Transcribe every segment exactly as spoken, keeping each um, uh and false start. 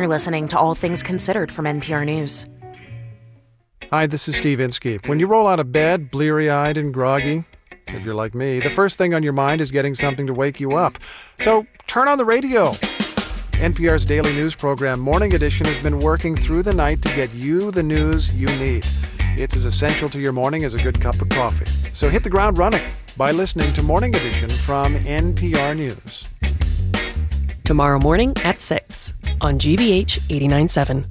You're listening to All Things Considered from N P R News. Hi, this is Steve Inskeep. When you roll out of bed, bleary-eyed and groggy, if you're like me, the first thing on your mind is getting something to wake you up. So turn on the radio. N P R's daily news program, Morning Edition, has been working through the night to get you the news you need. It's as essential to your morning as a good cup of coffee. So hit the ground running by listening to Morning Edition from N P R News. Tomorrow morning at six on G B H eighty-nine point seven.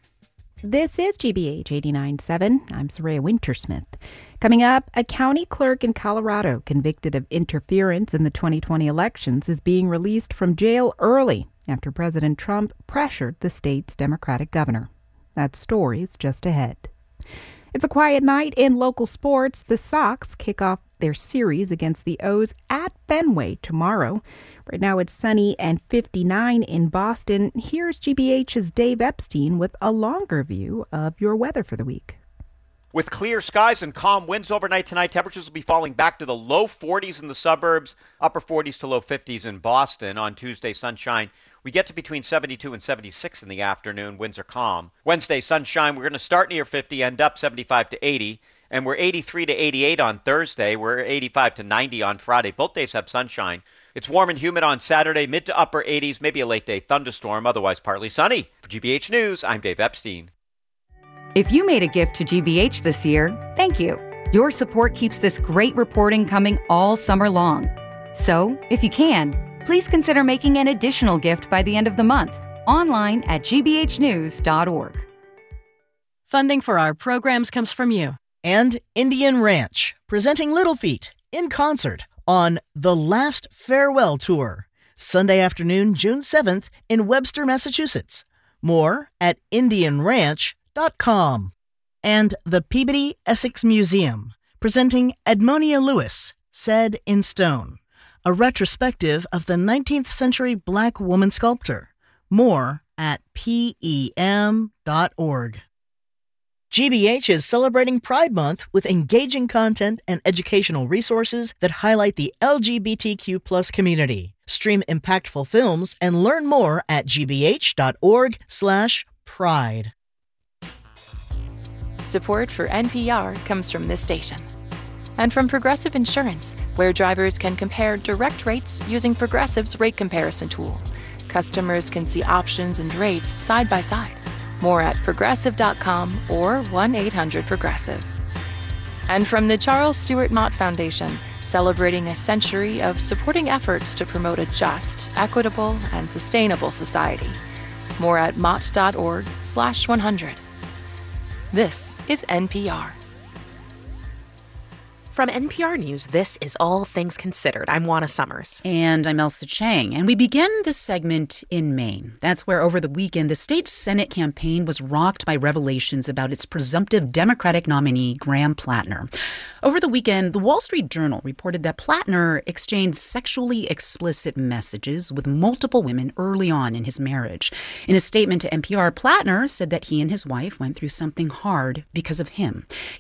This is G B H eighty-nine point seven. I'm Soraya Wintersmith. Coming up, a county clerk in Colorado convicted of interference in the twenty twenty elections is being released from jail early after President Trump pressured the state's Democratic governor. That story is just ahead. It's a quiet night in local sports. The Sox kick off their series against the O's at Fenway tomorrow. Right now it's sunny and fifty-nine in Boston. Here's G B H's Dave Epstein with a longer view of your weather for the week. With clear skies and calm winds overnight tonight, temperatures will be falling back to the low forties in the suburbs, upper forties to low fifties in Boston. On Tuesday, sunshine. We get to between seventy-two and seventy-six in the afternoon. Winds are calm. Wednesday, sunshine. We're going to start near fifty, end up seventy-five to eighty. And we're eighty-three to eighty-eight on Thursday. We're eighty-five to ninety on Friday. Both days have sunshine. It's warm and humid on Saturday, mid to upper eighties, maybe a late day thunderstorm, otherwise partly sunny. For G B H News, I'm Dave Epstein. If you made a gift to G B H this year, thank you. Your support keeps this great reporting coming all summer long. So, if you can, please consider making an additional gift by the end of the month, online at g b h news dot org. Funding for our programs comes from you. And Indian Ranch, presenting Little Feat in concert on The Last Farewell Tour, Sunday afternoon, June seventh in Webster, Massachusetts. More at indian ranch dot com. And the Peabody Essex Museum, presenting Edmonia Lewis, Said in Stone, a retrospective of the nineteenth century Black woman sculptor. More at p e m dot org. G B H is celebrating Pride Month with engaging content and educational resources that highlight the L G B T Q plus community. Stream impactful films and learn more at g b h dot org slash pride. Support for N P R comes from this station. And from Progressive Insurance, where drivers can compare direct rates using Progressive's rate comparison tool. Customers can see options and rates side by side. More at progressive dot com or one eight hundred progressive. And from the Charles Stewart Mott Foundation, celebrating a century of supporting efforts to promote a just, equitable, and sustainable society. More at mott dot org slash one hundred. This is N P R. From N P R News, this is All Things Considered. I'm Juana Summers. And I'm Elsa Chang. And we begin this segment in Maine. That's where over the weekend, the state Senate campaign was rocked by revelations about its presumptive Democratic nominee, Graham Plattner. Over the weekend, the Wall Street Journal reported that Plattner exchanged sexually explicit messages with multiple women early on in his marriage. In a statement to N P R, Plattner said that he and his wife went through something hard because of him.